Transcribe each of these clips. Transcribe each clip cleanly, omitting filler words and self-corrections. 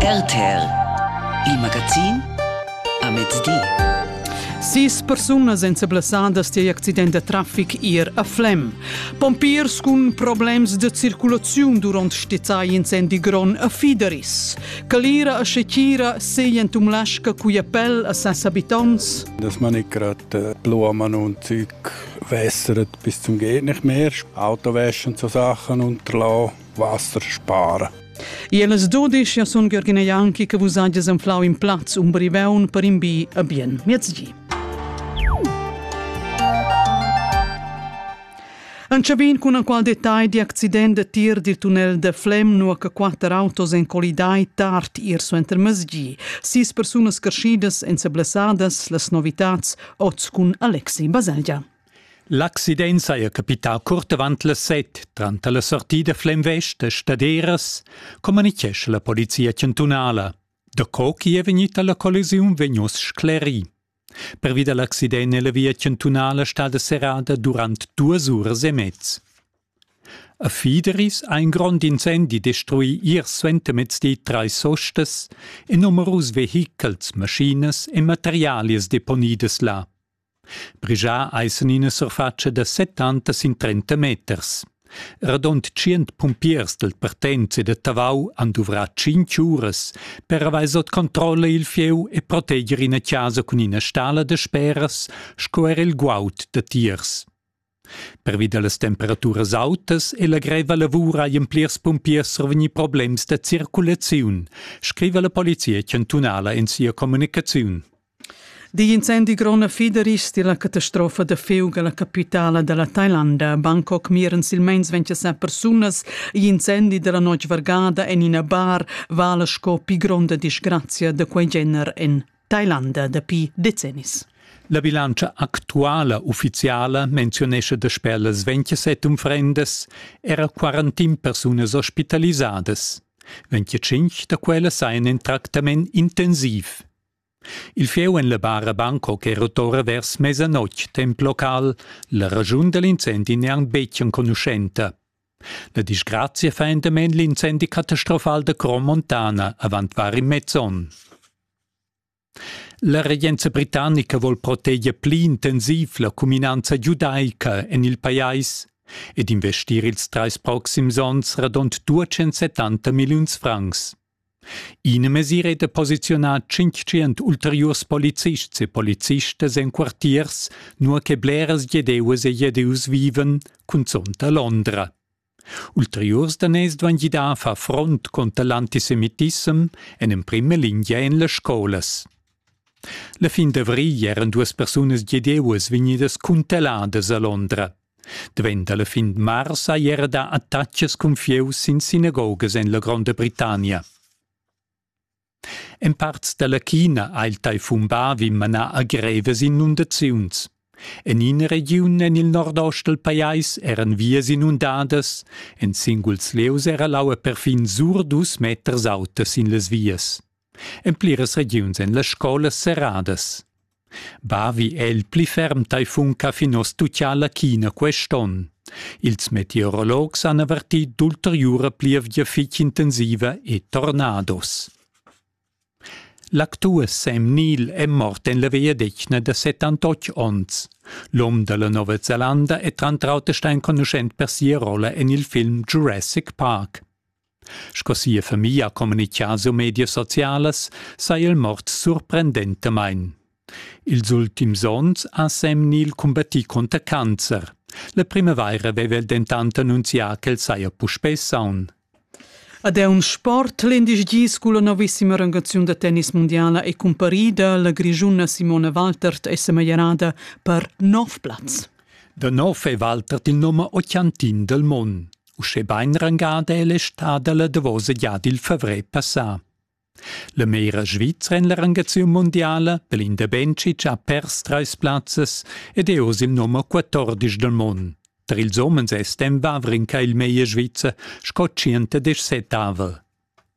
RTR, il magazin a mezz'dì. 6 personas ensablassadas di accident de traffic ier a Flem. Pompiers con problems de circulazione durant stizai incendi gron a Fideris. Calira a Scetira seient Laschka cui appell a 6 abitants. Dass man nicht gerade Blumen und Zeug wässert bis zum geht nicht mehr. Auto waschen, so Sachen unterlassen, Wasser sparen. E alle 12 sono Gheorghine Ianchi che vus agias inflau in plaz briveun per inbi a bien mezz'dì. Anchavin con un qual dettagl di accident de tir del tunnel de Flem nu che 4 autos en collidai tard ier su enter mezz'dì. 6 personas carschidas ensablassadas, las novitats oz con Alexi Baselgia. L'accident s'ha capitato curt avant le 7, tranta la sortida Flem Vest e Staderas, comunichesce la polizia cantonala. Da co chi è venuta la collisione vegnos scleri. Per via l'accident la via cantonala stata serrata durant 2 ore e mezz. A Fideris ha un grande incendi destruì ier suente mezz'dì 3 sostes e numerus vehicles, maschines e materialis deponides là. Brigià eisen una surfaccia da 70 sin 30 meters. Radont 100 pompiers del partenze de Tavau han duvrat 5 ures per avere sotto controllo il fieu e proteggere una casa con una stalla de speras scoere il guaut de tiers. Per via delle temperature altas e la greva lavura ai pliers pompiers survegni problems de circolazione, scrive la polizia cantonala in sia comunicazione. Di incendi grona Fideris di la catastrofa de Fiuga, la capitale della Thailandia. Bangkok miren silmens 27 personas. Gli incendi della noche vargada en in a bar vala scopi gronda disgrazia de quei gener in Thailandia da pi decennis. La bilancia attuale ufficiale menzionesce de spelles 27 umfrendes era 40 personas ospitalisadas. 25 da quelle seien in tractament intensiv. Il fieu en la bara Bangkok era tora vers mezzanotte, temp local, la ragione dell'incendi ne han becchien conoscenta. La disgrazia fa endament l'incendi catastrofal de Cromontana, avant var in mezzon. La regenza britannica vol protegge pli intensiv la comunanza giudaica en il pais ed investir ils 3 proxims ons radont 270 milions francs. In mesire de posizionat 500 ulteriors policists e policistes en quartiers nur che bleras jedeues e jedeus viven cun sont a Londra. Ulteriors danès dvan gida fa front contra l'antisemitism en in prima linea en le scolas. La fin d'avril eran 2 personas jedeues venidas cuntellades a Londra. Diventa la fin de mars era da attacches con fieus in sinagogas en la Grande Britannia. En parts della China ha il taifun Bavi manà a greves inundaziuns. En in regiun en il nord-ost del pais eran vias inundadas, en singuls leus era laua perfin sur 2 meters autas in les vias. En pliras regiuns en las scolas serradas. Bavi è il pli ferm taifun ca finos tuccia la China queston. Ils meteorologs han avertit d'ulteriura plievgia fich intensiva e tornados. L'actua Sam Neill è morto in la via decna da 78 ans. L'uomo della Nuova Zelanda è trantrautestein conoscent per sia rolla in il film Jurassic Park. Scosia famiglia ha comunicato su media sociales sei il mort sorprendentemein. Ils ultims ans ha Sam Neill combattit contra cancer. La primavera aveva il dentante annunziato che il sei a puspessaun. Ad è un sport l'indisgis con la novissima rangazione de tennis mondiale e comparida la grigiuna Simona Waltert e semagliarada per 9 plaz. Da 9 è Waltert il nome occiantin del mon. Usce bain rangada è l'estada la devose già il favre passà. La mera Svizzera in la rangazione mondiale, Belinda Bencic ha pers 3 plazes ed è os il nome 14 del mon. Tra ils omens è stem Wawrinka il meia Svizza, scocciente des 7 avel.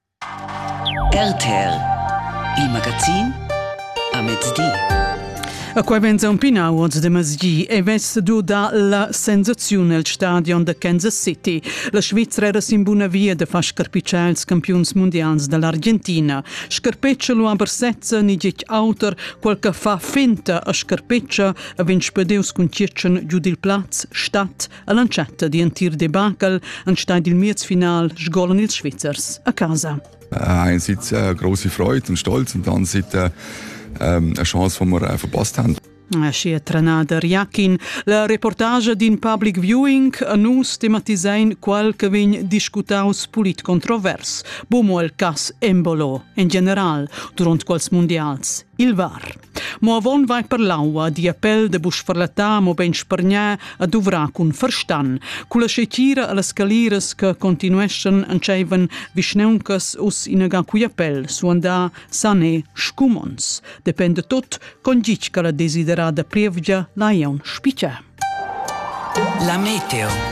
RTR, il magazin a mezz'dì. A quai venza un pinauoz de Masgi e vesse du da la sensazione al stadion de Kansas City. La Svizzera era in buona via de fa scarpicciare ils campions mondials dall'Argentina. Scarpeccia lo abersezza ni dic autor qualche fa finta a scarpeccia a ven spedeus con circen giù dil Platz stat a lanciata di antir debacle an stad il miez final sgolen ils Schweizers a casa. Einerseits große Freude und Stolz und andererseits eine Chance, die wir verpasst haben. Aschi Tranada Riakin, la reportage din public viewing a nus tematisain qual che vegn discutaus polit controvers, bumo el cas Embolo, in general, durant quals mondials, il VAR. Mo avon vai per l'aua di appel de busfarlatà mo ben spargnà a duvra cun verstan, culla scetira a las scaliras che continueschen anceven visneuncas us inaga cui appel su andà sane scumons. Depende tot con gic che la desiderada prievgia laion spiccia. La meteo.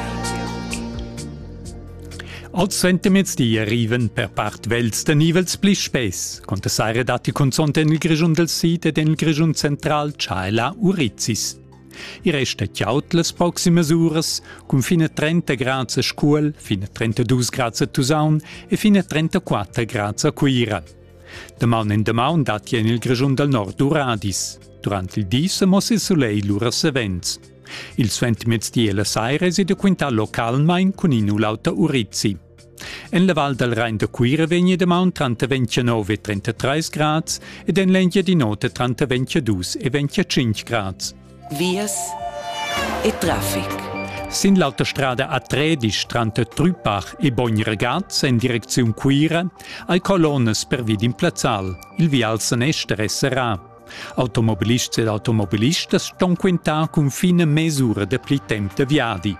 Als ventemezdi arriven per part vels de nivels pli spes, con saire dati consonte nel grigion del Sid ed nel grigion central Chaila Urizis. I resta chiaut las proximas uras, con fine 30 grads a Scuol, fine 32 grads a Tusaun e fine 34 grads a Quira. Damaun en damaun dati nel grigion del nord Uradis. Durant il dis mos il soleil l'ura sevens. Il sventimezdi e la saire si de quintal local main con inu lauta Urizzi. En la val del Rhein de Quira vegni de maun 29 e 33 grads ed en l'engia di note 22 e 25 grads. Vias e traffic. Sin l'autostrada A13 tranta Trüppach e Bogn-Ragaz in direzione Quira ai colonnes per vid in Plazzal, il vial Sanester SRA. Automobilists ed automobilistas ston quintar con fine mesura de pli temp de viadi.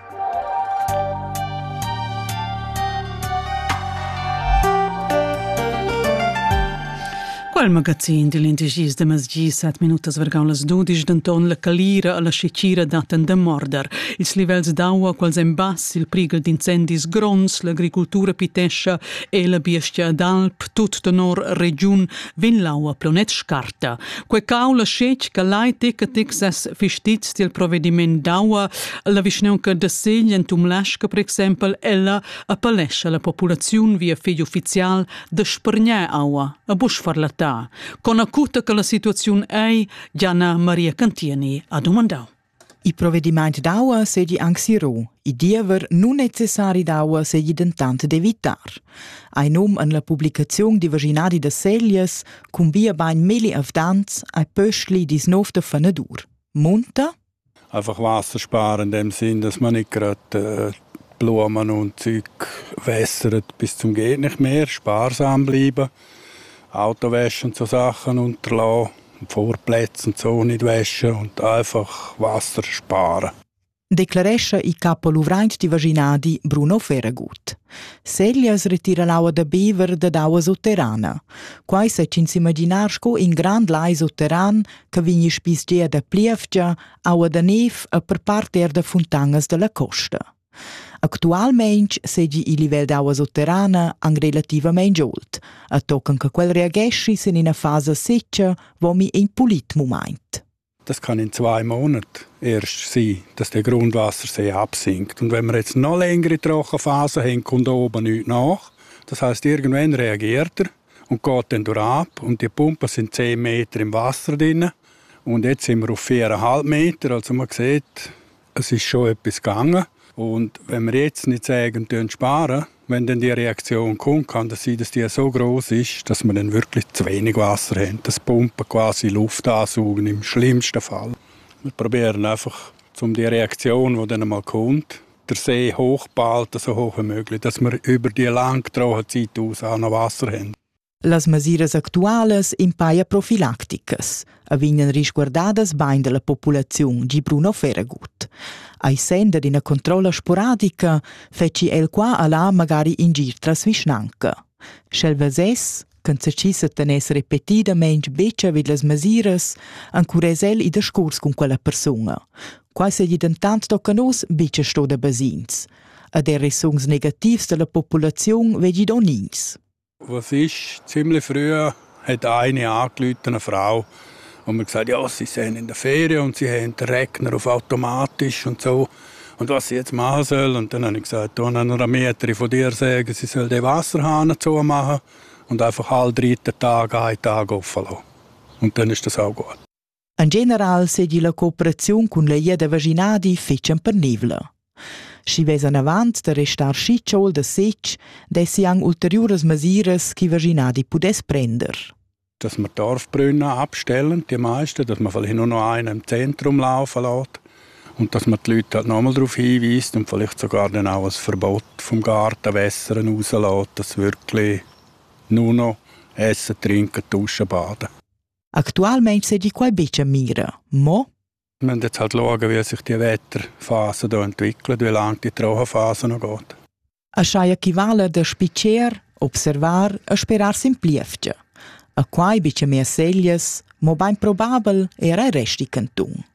Quel magazin di l'Indigis de Masgi 7 minutas vergaun las 12 d'anton la calira a la scecira daten de morder. Ils livels d'aua quals en bass, il prigel d'incendis grons, l'agricultura pitescia e la biestia d'Alp, tut tenor regiun vin l'aua plonet scarta. Quei cau la scec ca lai teca texas fistiz til provediment d'aua, la visneunca de segl en tumlasca, per exempel, ella a palescia la populaziun via fegli ufficial de spergnà aua, a busfarlatà. Con acuta che la situazione è, Gianna Maria Cantieni ha domandato. I provvedimenti d'aua segli anxiro, i diever non necessari d'aua segli dentant d'evitar. Ai nom en la pubblicazione di vaginadi de Celias, cum via bain meli avdans, ai pöschli dis nov de Fanedur. Munta? Einfach Wasser sparen in dem Sinn, dass man nicht gerade Blumen und Zeug wässert bis zum geht nicht mehr, sparsam bleiben. Auto waschen und so Sachen unterlassen, Vorplätze und so nicht waschen und einfach Wasser sparen. Declaresce i capo luvraint di vaginadi Bruno Ferragut. Celias retira l'aua da bever da d'aua sotterrana. Quai se ci imaginar sco in grand lai sotterran che vigni spisgia da plievgia, aua da nef a per parter da fontangas della costa. Actualmein seggi il livel d'aua sotterrana ang relativamente olt, a tocan che quel reagesci sin in una fase secca, wo mi in polit moment. Das kann in 2 Monaten erst sein, dass der Grundwassersee absinkt. Und wenn wir jetzt noch längere Trockenphase haben, kommt oben nichts nach. Das heisst, irgendwann reagiert er und geht dann ab. Und die Pumpen sind 10 Meter im Wasser drin. Und jetzt sind wir auf 4,5 Meter. Also man sieht, es ist schon etwas gegangen. Und wenn wir jetzt nicht sagen, sparen, wenn dann die Reaktion kommt, kann es sein, dass die so groß ist, dass wir dann wirklich zu wenig Wasser haben. Das Pumpen quasi Luft ansaugen, im schlimmsten Fall. Wir probieren einfach, um die Reaktion, die dann mal kommt, der See hochzuhalten, so hoch wie möglich, dass wir über die lange Trockenzeit aus auch noch Wasser haben. Las masiras actuales impaia profilacticas, avignan risguardadas bain de la populazione, di Bruno Ferragut. Ai senda d'ina controlla sporadica, feci el qua a là magari in gir tras visnanca. Schel vases, când se cisa tenes repetidamente beccia vid las masiras, ancures el i discurs con quella persona. Quai se gli dentant tocca nos, beccia sto da basins. Ad er ressungs negativs de la populazione vegi donins. Was ist? Ziemlich früh hat eine angerufen, eine Frau, Und wir gesagt, ja, sie sind in der Ferien und sie haben den Regner auf automatisch und so. Und was sie jetzt machen sollen. Und dann habe ich gesagt, da einer Mieterin von dir sagen, sie soll den Wasserhahn zumachen und einfach alle 3 Tage einen Tag offen lassen. Und dann ist das auch gut. In general sedi la cooperazione con la Ieda Vaginadi fecen per nivela. Si vesan avant de restar schitschol de setg, dessi ang ulteriores mesures qui Vaginadi pudes prender. Dass wir Dorfbrunnen abstellen, die meisten, dass man vielleicht nur noch einen im Zentrum laufen lässt. Und dass man die Leute halt nochmal darauf hinweist und vielleicht sogar dann auch ein Verbot vom Gartenwässern rauslässt, dass wirklich nur noch essen, trinken, duschen, baden. Actualmente sedi quai beccia mira, mo? Wir müssen jetzt halt schauen, wie sich die Wetterphase hier entwickelt, wie lange die Trockenphase noch geht. A schai equivale de spicer, observar e sperar simpliefge. A quai beccia mehr seljes, mo bain probabel era resti canton.